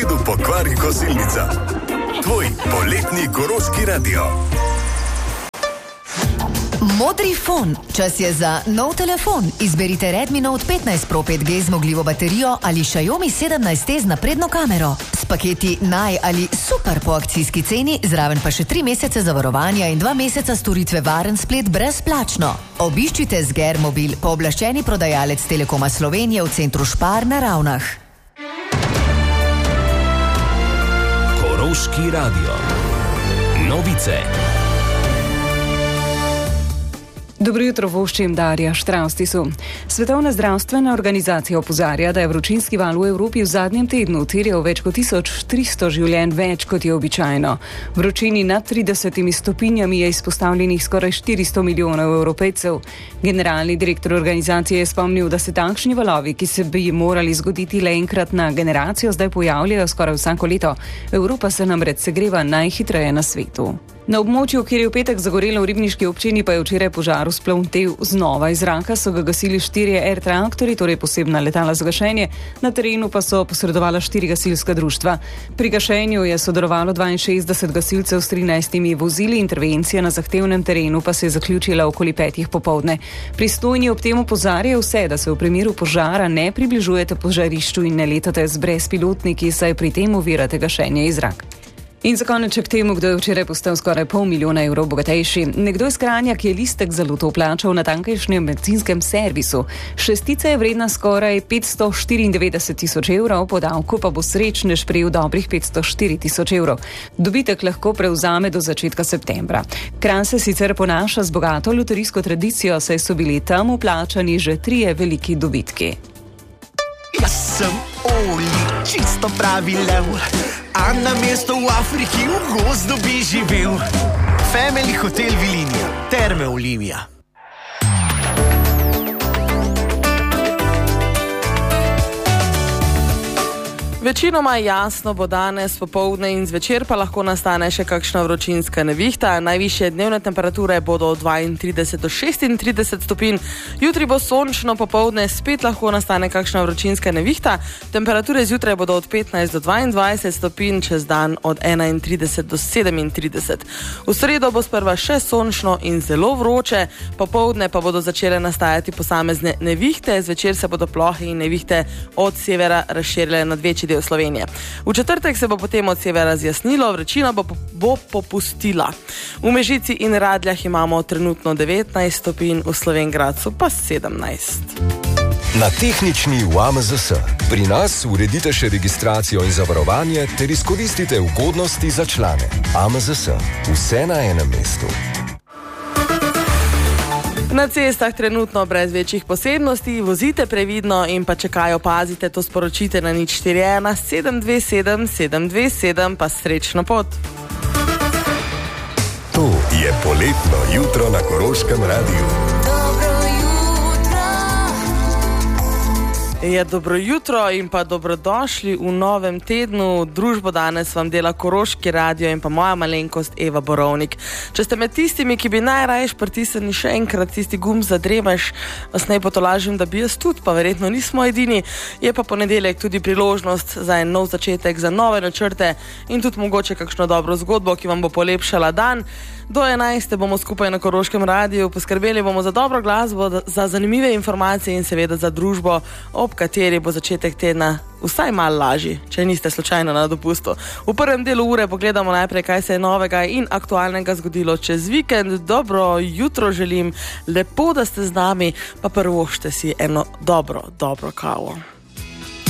Pokvari kosilnica. Tvoj poletni Koroški radio. Modri fon. Čas je za nov telefon. Izberite Redmi Note 15 Pro 5G zmogljivo baterijo ali Xiaomi 17T z napredno kamero. S paketi naj ali super po akcijski ceni, zraven pa še 3 mesece zavarovanja in 2 meseca storitve varen splet brezplačno. Obiščite Zger Mobil, pooblaščeni prodajalec Telekoma Slovenije v centru Špar na Ravnah. Koroški radio. Novice. Dobro jutro, voščim Darja Štravstisu. Svetovna zdravstvena organizacija opozarja, da je vročinski val v Evropi v zadnjem tednu terjal več kot 1300 življenj več, kot je običajno. Vročini nad 30 stopinjami je izpostavljenih skoraj 400 milijonov Evropejcev. Generalni direktor organizacije je spomnil, da se takšni valovi, ki se bi morali zgoditi le enkrat na generacijo, zdaj pojavljajo skoraj vsako leto. Evropa se namreč segreva najhitreje na svetu. Na območju, kjer je v petek zagorelo v ribniški občini, pa je včeraj požar vzplamtel znova. Iz zraka so ga gasili 4 air traktorji, torej posebna letala za gašenje, na terenu pa so posredovala 4 gasilska društva. Pri gašenju je sodelovalo 62 gasilcev s 13 vozili, intervencija na zahtevnem terenu pa se je zaključila okoli 5 popoldne. Pristojni ob tem opozarjajo vse, da se v primeru požara ne približujete požarišču in ne letate z brezpilotniki, saj pri tem ovirate gašenje iz zraka. In za konec k temu, kdo je včeraj postal skoraj $500 milijonov bogatejši. Nekdo iz Kranja, ki je listek za luto vplačal na tamkajšnjem bencinskem servisu. Šestica je vredna skoraj 594 tisoč evrov, po davku pa bo srečnež prejel dobrih 504 tisoč evrov. Dobitek lahko prevzame do začetka septembra. Kranj se sicer ponaša z bogato loterijsko tradicijo, saj so bili tam vplačani že 3 veliki dobitki. Jaz sem Oli, čisto pravi lev, a na mesto v Afriki v gozdu bi živel. Family Hotel Vilinija, Terme Olimija. Večinoma jasno bo danes popoldne in zvečer pa lahko nastane še kakšna vročinska nevihta. Najvišje dnevne temperature bodo od 32 do 36 stopinj. Jutri bo sončno, popoldne spet lahko nastane kakšna vročinska nevihta. Temperature zjutraj bodo od 15 do 22 stopinj, čez dan od 31 do 37. V sredo bo sprva še sončno in zelo vroče, popoldne pa bodo začele nastajati posamezne nevihte, zvečer se bodo plohe in nevihte od severa razširile nad večji del Slovenije. V četrtek se bo potem od severa razjasnilo, vročina bo popustila. V Mežici in Radljah imamo trenutno 19 stopinj, v Slovenj Gradcu pa 17. Na tehnični v AMZS. Pri nas uredite še registracijo in zavarovanje ter izkoristite ugodnosti za člane. AMZS. Vse na enem mestu. Na cestah trenutno brez večjih posebnosti, vozite previdno in pa če kaj opazite, to sporočite na 041 727 727, pa srečno pot. To je poletno jutro na Koroškem radiju. Je dobro jutro in pa dobrodošli v novem tednu. Družbo danes vam dela Koroški radio in pa moja malenkost Eva Borovnik. Če ste med tistimi, ki bi najraješ pritisnili še enkrat tisti gumb za dremež, vas naj potolažim, da bi jaz tudi, pa verjetno nismo edini. Je pa ponedeljek tudi priložnost za en nov začetek, za nove načrte in tudi mogoče kakšno dobro zgodbo, ki vam bo polepšala dan. Do 11. bomo skupaj na Koroškem radiju, poskrbeli bomo za dobro glasbo, za zanimive informacije in seveda za družbo, ob kateri bo začetek tedna vsaj malo lažji, če niste slučajno na dopustu. V prvem delu ure pogledamo najprej, kaj se je novega in aktualnega zgodilo čez vikend. Dobro jutro želim, lepo, da ste z nami, pa prvošte si eno dobro kavo.